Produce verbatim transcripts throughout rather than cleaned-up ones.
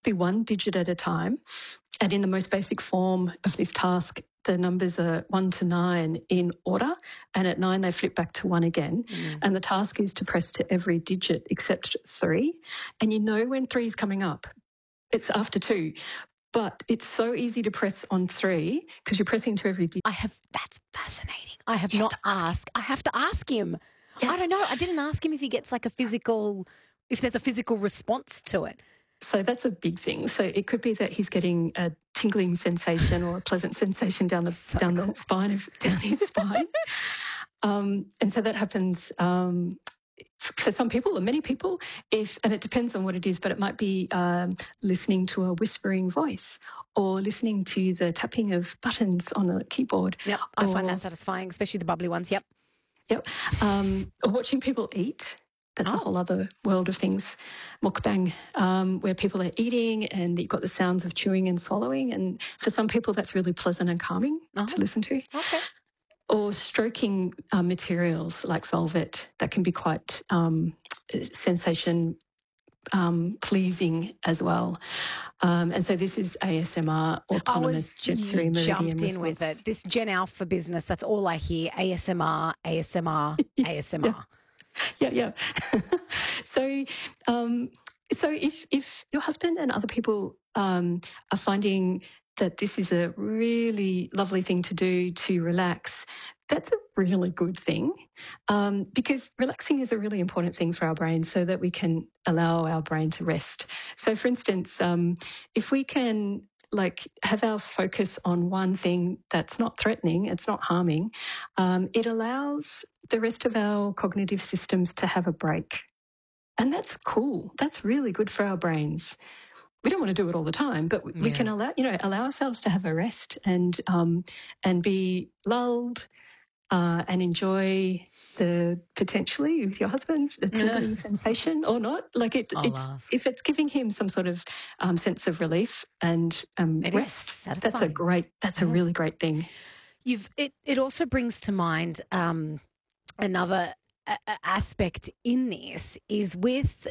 be one digit at a time. And in the most basic form of this task, the numbers are one to nine in order, and at nine they flip back to one again. Mm. And the task is to press to every digit except three. And you know when three is coming up. It's after two. But it's so easy to press on three because you're pressing to every digit. I have, that's fascinating. I have not asked. I have to ask him. Yes. I don't know. I didn't ask him if he gets like a physical, if there's a physical response to it. So that's a big thing. So it could be that he's getting a tingling sensation or a pleasant sensation down the so down cool. the spine of down his spine. Um, and so that happens um, for some people or many people, if and it depends on what it is, but it might be um, listening to a whispering voice or listening to the tapping of buttons on a keyboard. Yep, I or, find that satisfying, especially the bubbly ones. Yep. Yep. Um, or watching people eat. That's oh. a whole other world of things. Mukbang, um, where people are eating and you've got the sounds of chewing and swallowing. And for some people, that's really pleasant and calming oh. to listen to. Okay. Or stroking uh, materials like velvet, that can be quite um, sensation um, pleasing as well. Um, and so this is A S M R, autonomous sensory meridian jumped in with it. This Gen Alpha business, that's all I hear. A S M R, A S M R, A S M R. Yeah, yeah. yeah. so, um, so if if your husband and other people um, are finding that this is a really lovely thing to do to relax, that's a really good thing um, because relaxing is a really important thing for our brain so that we can allow our brain to rest. So, for instance, um, if we can like have our focus on one thing that's not threatening, it's not harming, um, it allows the rest of our cognitive systems to have a break. And that's cool. That's really good for our brains. We don't want to do it all the time, but we yeah. can allow, you know, allow ourselves to have a rest and um, and be lulled uh, and enjoy the potentially with your husband a tingling sensation or not. Like it, it's ask. if it's giving him some sort of um, sense of relief and um, it rest. Is that's a great. That's yeah. a really great thing. You've it. It also brings to mind um, another a- aspect in this is with.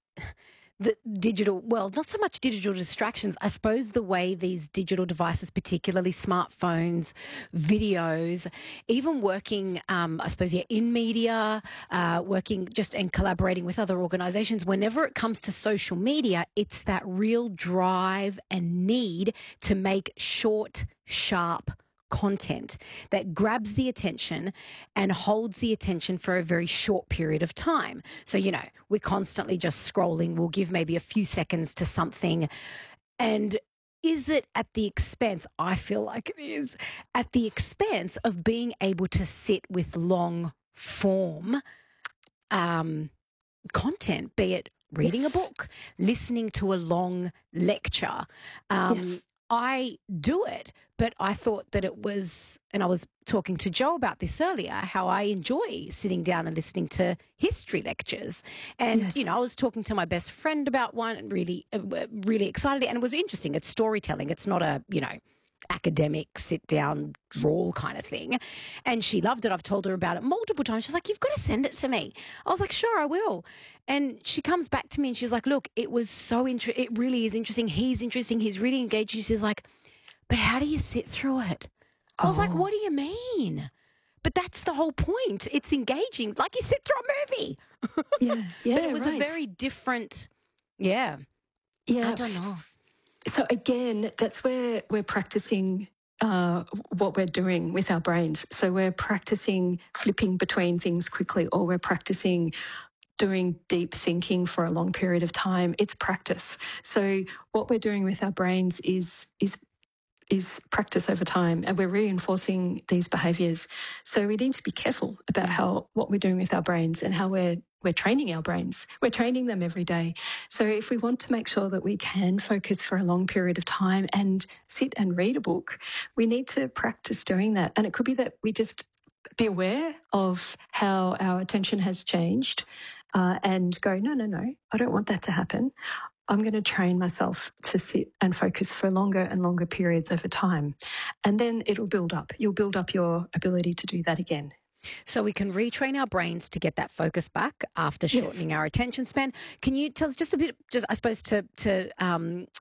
The digital, well, not so much digital distractions. I suppose the way these digital devices, particularly smartphones, videos, even working, um, I suppose, yeah, in media, uh, working just and collaborating with other organisations, whenever it comes to social media, it's that real drive and need to make short, sharp content that grabs the attention and holds the attention for a very short period of time. So, you know, we're constantly just scrolling. We'll give maybe a few seconds to something. And is it at the expense, I feel like it is, at the expense of being able to sit with long form um, content, be it reading yes. a book, listening to a long lecture. Um, yes. I do it, but I thought that it was, and I was talking to Joe about this earlier, how I enjoy sitting down and listening to history lectures. And, yes. you know, I was talking to my best friend about one and really, uh, really excited. And it was interesting. It's storytelling. It's not a, you know, academic sit down drawl kind of thing. And she loved it. I've told her about it multiple times. She's like, you've got to send it to me. I was like, sure, I will. And she comes back to me and she's like, look, it was so interesting. It really is interesting. He's interesting. He's really engaged. She's like, but how do you sit through it? I was oh. like, what do you mean? But that's the whole point. It's engaging. Like you sit through a movie. Yeah. Yeah. But it was right. a very different, yeah. Yeah. I don't know. So again, that's where we're practicing uh, what we're doing with our brains. So we're practicing flipping between things quickly, or we're practicing doing deep thinking for a long period of time. It's practice. So what we're doing with our brains is is is practice over time, and we're reinforcing these behaviours. So we need to be careful about how what we're doing with our brains and how we're we're training our brains. We're training them every day. So if we want to make sure that we can focus for a long period of time and sit and read a book, we need to practice doing that. And it could be that we just be aware of how our attention has changed uh, and go, no, no, no, I don't want that to happen. I'm going to train myself to sit and focus for longer and longer periods over time. And then it'll build up. You'll build up your ability to do that again. So we can retrain our brains to get that focus back after shortening yes. our attention span. Can you tell us just a bit, just I suppose, to to um,